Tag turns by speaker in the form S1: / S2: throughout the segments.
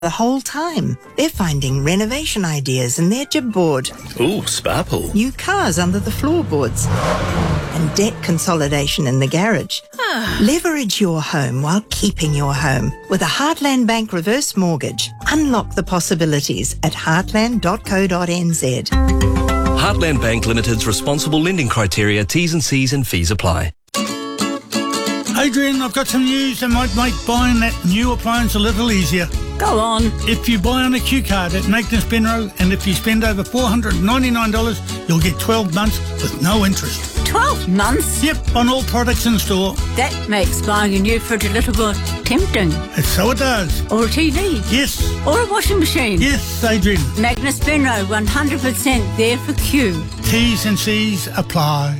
S1: the whole time. They're finding renovation ideas in their jib board.
S2: Ooh, sparkle.
S1: New cars under the floorboards. And debt consolidation in the garage. Leverage your home while keeping your home with a Heartland Bank reverse mortgage. Unlock the possibilities at heartland.co.nz.
S2: Heartland Bank Limited's responsible lending criteria, T's and C's and fees apply.
S3: Adrian, I've got some news that might make buying that new appliance a little easier.
S4: Go on.
S3: If you buy on a Q card at Magnus Benro, and if you spend over $499, you'll get 12 months with no interest.
S4: 12 months?
S3: Yep, on all products in store.
S4: That makes buying a new fridge a little bit tempting.
S3: And so it does.
S4: Or a TV.
S3: Yes.
S4: Or a washing machine.
S3: Yes, Adrian.
S4: Magnus Benro, 100% there for Q.
S3: T's and C's apply.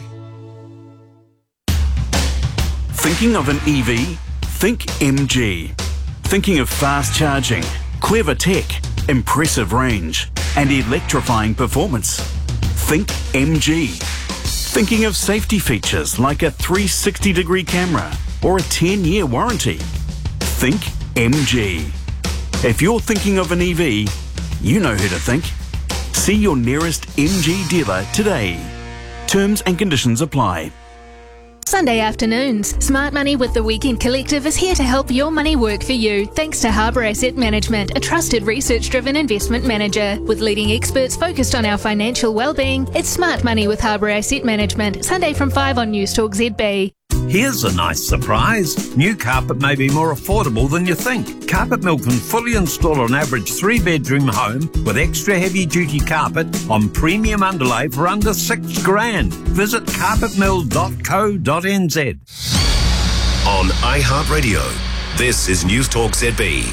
S5: Thinking of an EV? Think MG. Thinking of fast charging, clever tech, impressive range, and electrifying performance? Think MG. Thinking of safety features like a 360-degree camera or a 10-year warranty? Think MG. If you're thinking of an EV, you know who to think. See your nearest MG dealer today. Terms and conditions apply.
S6: Sunday afternoons. Smart Money with the Weekend Collective is here to help your money work for you, thanks to Harbour Asset Management, a trusted research-driven investment manager. With leading experts focused on our financial well-being, it's Smart Money with Harbour Asset Management, Sunday from 5 on Newstalk ZB.
S7: Here's a nice surprise. New carpet may be more affordable than you think. Carpet Mill can fully install an average 3-bedroom home with extra heavy-duty carpet on premium underlay for under $6,000. Visit carpetmill.co.nz.
S8: On iHeartRadio, this is Newstalk ZB.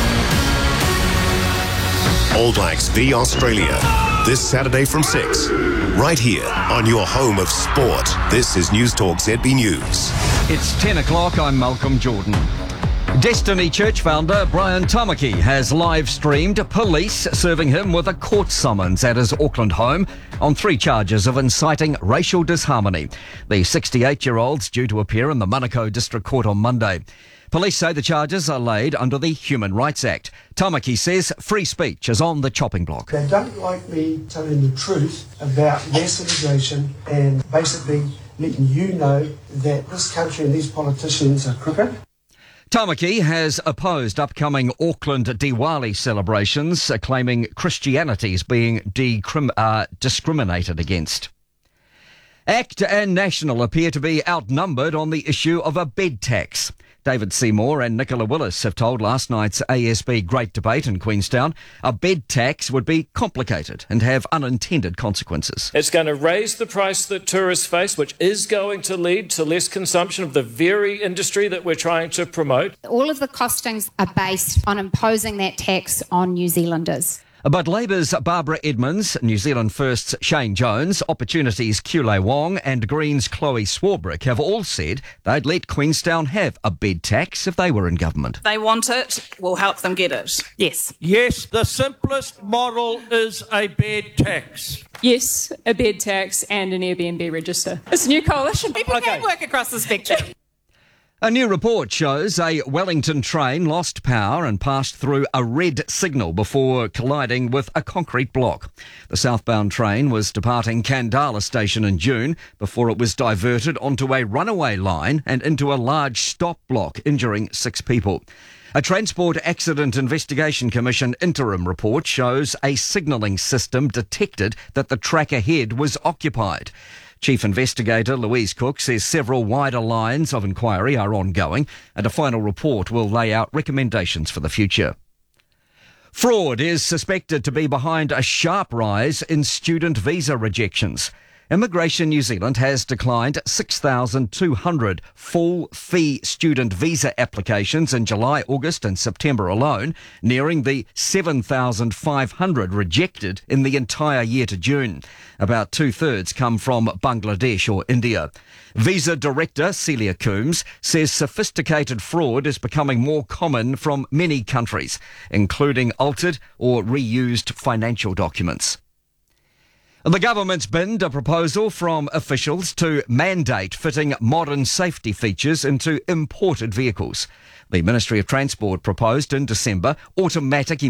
S8: All Blacks v Australia, this Saturday from 6. Right here on your home of sport. This is Newstalk ZB News.
S9: It's 10 o'clock. I'm Malcolm Jordan. Destiny Church founder Brian Tamaki has live-streamed police serving him with a court summons at his Auckland home on 3 charges of inciting racial disharmony. The 68-year-old's due to appear in the Manukau District Court on Monday. Police say the charges are laid under the Human Rights Act. Tamaki says free speech is on the chopping block.
S10: They don't like me telling the truth about mass immigration and basically letting you know that this country and these politicians are crooked.
S9: Tamaki has opposed upcoming Auckland Diwali celebrations, claiming Christianity is being discriminated against. ACT and National appear to be outnumbered on the issue of a bed tax. David Seymour and Nicola Willis have told last night's ASB Great Debate in Queenstown a bed tax would be complicated and have unintended consequences.
S11: It's going to raise the price that tourists face, which is going to lead to less consumption of the very industry that we're trying to promote.
S12: All of the costings are based on imposing that tax on New Zealanders.
S9: But Labour's Barbara Edmonds, New Zealand First's Shane Jones, Opportunity's Kule Wong and Green's Chloe Swarbrick have all said they'd let Queenstown have a bed tax if they were in government.
S13: They want it, we'll help them get it. Yes.
S14: Yes, the simplest model is a bed tax.
S15: Yes, a bed tax and an Airbnb register. It's a new coalition.
S13: People can work across the spectrum.
S9: A new report shows a Wellington train lost power and passed through a red signal before colliding with a concrete block. The southbound train was departing Kandala station in June before it was diverted onto a runaway line and into a large stop block, injuring 6 people. A Transport Accident Investigation Commission interim report shows a signalling system detected that the track ahead was occupied. Chief Investigator Louise Cook says several wider lines of inquiry are ongoing and a final report will lay out recommendations for the future. Fraud is suspected to be behind a sharp rise in student visa rejections. Immigration New Zealand has declined 6,200 full-fee student visa applications in July, August and September alone, nearing the 7,500 rejected in the entire year to June. About 2/3 come from Bangladesh or India. Visa Director Celia Coombs says sophisticated fraud is becoming more common from many countries, including altered or reused financial documents. The government's binned a proposal from officials to mandate fitting modern safety features into imported vehicles. The Ministry of Transport proposed in December automatic